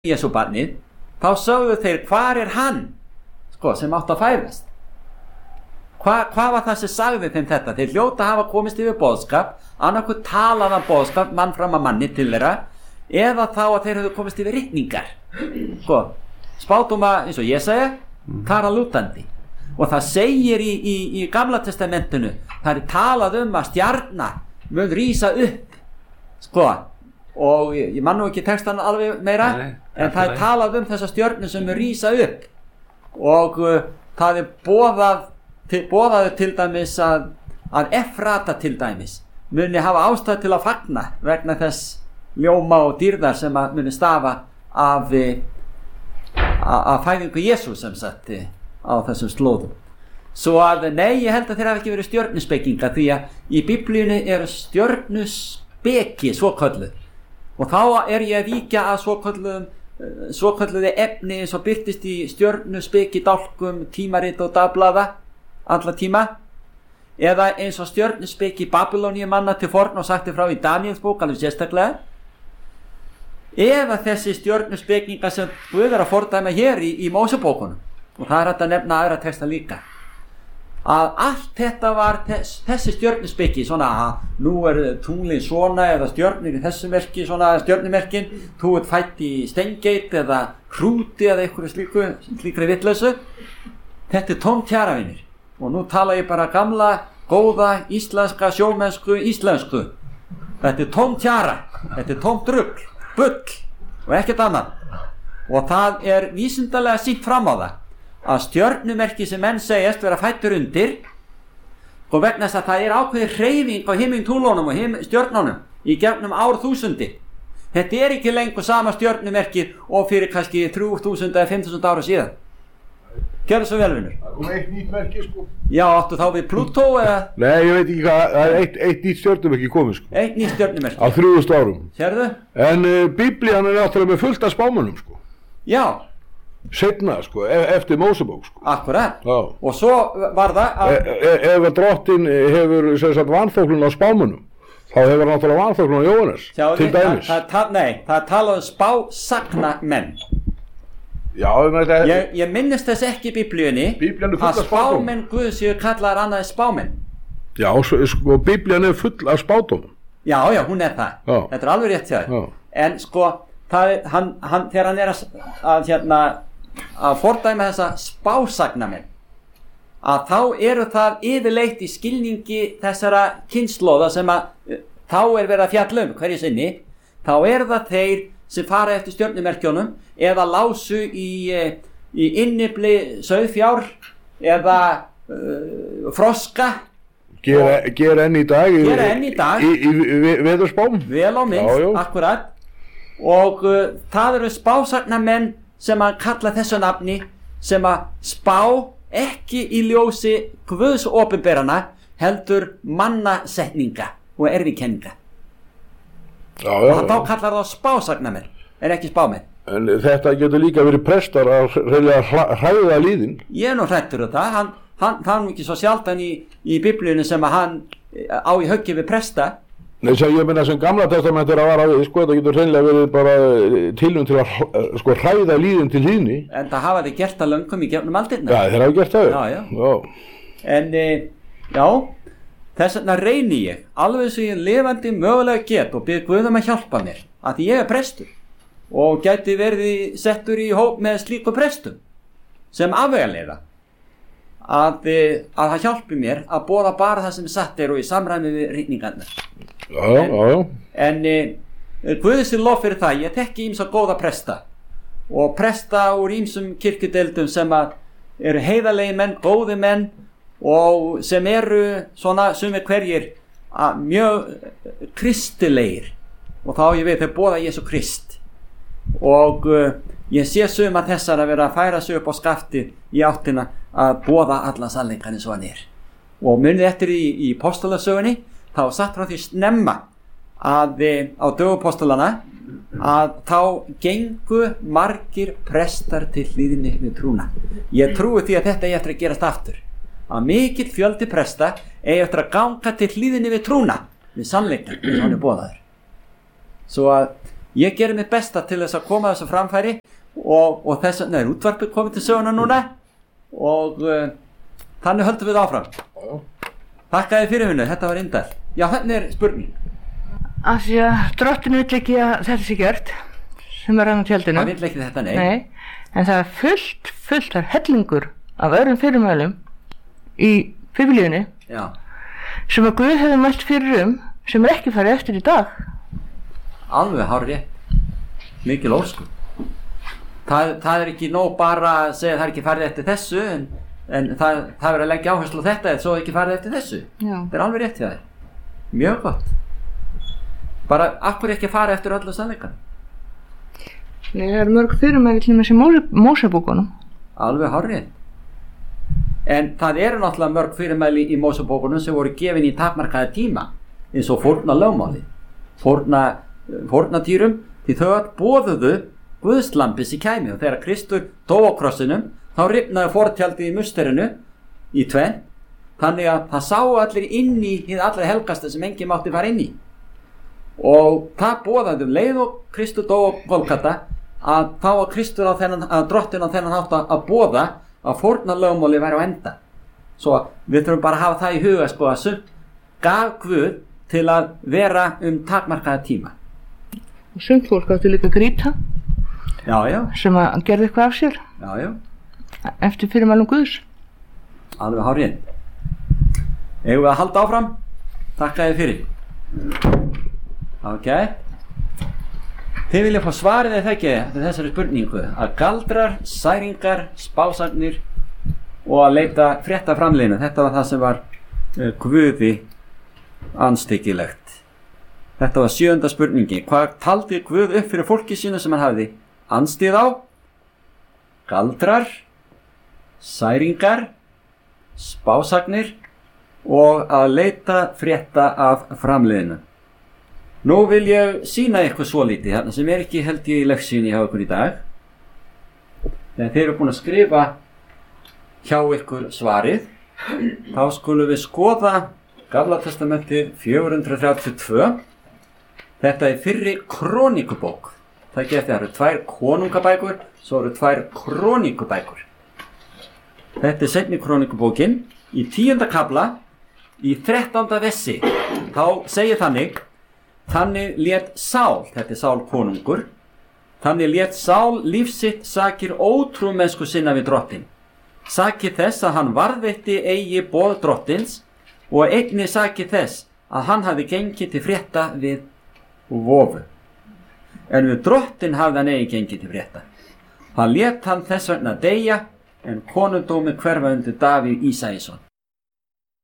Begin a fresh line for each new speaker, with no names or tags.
Jesú barnið, þá sögðu þeir, hvar hann, sem átt að fæðast? Hvað var það sem sagði þeim þetta? Þeir hljóta hafa komist yfir boðskap, annarkur talaðan boðskap, mann fram að manni til þeirra, eða þá að þeir hefðu komist yfir ritningar. Spádóma eins og Jesaja, þar að lútandi. Og það segir í Gamla testamentinu, það er talað að stjarna mun rísa upp, og ég man nú ekki textan alveg meira, en það er talað þessa stjörnu sem mun rísa upp, og það er boðaður til dæmis að Efrata til dæmis muni hafa ástæðu til að fagna vegna þess ljóma og dýrðar sem muni stafa af fæðingu Jesú sem sagt á þessum slóðum. Svo nei, ég held að þeir hafi ekki verið stjörnuspekingar, því að í Biblíunni eru stjörnuspeki svokölluð, og þá er ég að víkja að svokölluði efni eins og birtist í stjörnuspeki dálkum, tímarit og dagblaða alla tíma, eða eins og stjörnuspeki Babylóníumanna til forn og sagti frá í Daníels bók alveg sérstaklega, eða þessi stjörnuspekingar sem Guð er að fordæma hér í Mósebókunum, og það er hægt að nefna aðra texta líka, að allt þetta var þessi stjörnuspeki, svona nú tunglin svona, eða stjörnir í þessu merki, svona stjörnumerkin, þú ert fætt í Steingeit eða Hrúti eða einhverju slíkri vitlausu. Þetta tóm tjaravinir, og nú tala ég bara gamla, góða, íslenska, sjómennsku, íslensku. Þetta tóm tjara, þetta tóm drugl, bull og ekkert annað, og það vísindalega sýnt fram á það að stjörnumerki sem menn segjast vera fættur undir, og vegna þess að það ákveðin hreyfing á himintúlunum og stjörnunum í gegnum árþúsundi. Þetta ekki lengur sama stjörnumerki og fyrir kannski 3000 eða 5000 ára síðan. Gjörðu svo vel, vinur.
Það kom eitt nýtt merki,
Já, áttu þá við Plútó eða?
Nei, ég veit ekki hvað, það eitt nýtt stjörnumerki komið,
Eitt nýtt stjörnumerki.
Á 3000 árum.
Sérðu?
En Biblían náttúrulega með fullt af spámönnum,
Já.
Seinna, eftir Mósebók,
Akkurat.
Já.
Og svo var það að
ef drottin hefur vanþóknun á spámönnum, þá hefur náttúrulega vanþóknun á Jóhannes, til dæmis.
Það talað spasásagnamenn.
Já,
ég minnist þess ekki í Biblíunni að spámenn Guðs séu kallaðar annað spámenn.
Já, Biblían full af spádómum.
Já, hún það.
Já.
Þetta alveg rétt hjá þér. En þegar hann að fordæma þessa spásagnamenn, að þá eru það yfirleitt í skilningi þessara kynslóða sem þá verið að fjalla hverju sinni, þá það þeir sem fara eftir stjörnumerkjónum eða lásu í innifli sauðfjár eða froska.
Gera enn í dag í veðurspám.
Vel á minnst, akkurat. Og það eru spásagnamenn sem að kalla þessu nafni, sem að spá ekki í ljósi Guðs opinberana, heldur mannasetninga og erfikenninga. Og þá kallar það spásagnamenn, en ekki spámenn.
En þetta getur líka verið prestar að hræða líðin.
Ég nú hrættur það, hann ekki svo sjaldan í Biblíunni sem að hann á í höggi við presta.
Nei, ég meina sem Gamla testament að vara við, þetta getur hreinlega verið bara tilraun til að hræða líðin til hlýðni. En
það hafa þeir gert það löngum í gegnum aldirnar.
Já, þeir hafa gert það.
Já. En, þess vegna reyni ég, alveg sem ég lifandi mögulega get og bið Guð að hjálpa mér, að því ég prestur og gæti verið settur í hóp með slíku prestum sem afvegaleiða að það hjálpi mér að boða bara það sem satt og í samræmi við ritningarnar. En Guði sé lof fyrir það, ég þekki ýmsa góða presta og presta úr ýmsum kirkjudeildum sem eru heiðarlegir menn, góðir menn, og sem eru svona sumir hverjir mjög kristilegir, og þá ég veit þeir boða Jesú Krist, og ég sé suma þessar að vera að færa sig upp á skafti í áttina að boða allan sannleikann eins og hann og munið eftir í postulasögunni, þá satt frá því snemma að á dögum postulana að þá gengu margir prestar til hlýðni við trúna. Ég trúi því að þetta eftir að gerast aftur, að mikill fjöldi presta eftir að ganga til hlýðni við trúna, við sannleikann eins og hann boðaður. Svo að ég gerir mitt besta til þess að koma þessu framfæri og þess að útvarpið komið til söguna núna og þannig höldum við áfram. Þakka þér fyrir vinnu, þetta var indælt. Já, hérna spurning.
Af því að Drottinn vill ekki að þetta sé gert sem hann á tjaldinu.
Það vill ekki þetta,
Nei, en það er fullt af hellingur af öðrum fyrirmælum í Biblíunni sem að Guð hefur mælt fyrir sem er ekki farið eftir í dag.
Alveg hárrétt. Mikil óskum. Það er ekki nóg bara að segja að það er ekki farið eftir þessu en það verður að leggja áherslu á þetta eða svo ekki farið eftir þessu. Það er alveg rétt hjá þér. Mjög gott. Bara, af hverju ekki að fara eftir öllu sannleikanum?
Nei, það eru mörg fyrirmæli til þessi Mósebókunum.
Alveg hárrétt. En það eru náttúrulega mörg fyrirmæli í Mósebókunum sem voru gefin í takmarkaða tíma, eins og fórnarlögmáli, fórnardýrum, því þau boðuðu Guðslambið sem kæmi og þegar Kristur dó á krossinum, þá rifnaði fortjaldið í musterinu í tvenn, þannig að það sáu allir inn í hið allra helgasta sem enginn mátti fara inn í. Og það boðaði leið og Kristur dó á Golgata að þá var Kristur að Drottinn á þennan hátt að boða að fórnarlögmáli væri á enda. Svo við þurfum bara að hafa það í huga að sumt gaf Guð til að vera takmarkaða tíma.
Og sumt fólk áttu líka grýta sem að gerði eitthvað af sér eftir fyrirmælum Guðs.
Alveg hárrétt. Eigum við að halda áfram? Þakka þér fyrir. Ok. Þið vilja fá svarið eða ekki þessari spurningu að galdrar, særingar, spásagnir og að leita fréttaframleiðinu. Þetta var það sem var Guði andstyggilegt. Þetta var 7. spurningi. Hvað taldi Guð upp fyrir fólki sínu sem hann hafði andstyggð á? Galdrar, særingar, spásagnir og að leita frétta af framleiðinu. Nú vil ég sýna ykkur svolítið þarna sem ekki held ég í leksinni hjá ykkur í dag. Þegar þeir eru búin að skrifa hjá ykkur svarið, þá skulum við skoða Gamla testamentið 432. Þetta er fyrri krónikubók. Það eru 2 konungabækur, svo eru 2 krónikubækur. Þetta er seinni krónikubókin í 10. kafla í 13. versi. Þá segir Þannig lét Sál, þetta er Sál konungur, þannig lét Sál lífsitt sakir ótrúmennsku sinna við Drottinn. Sakir þess að hann varðveitti eigi boð Drottins og einnig sakir þess að hann hafi gengið til frétta við vofu. En við Drottinn hafði hann eigi gengið til frétta. Hann lét hann þess vegna deyja en konungdómur hverfa undir Davíð Ísæsson.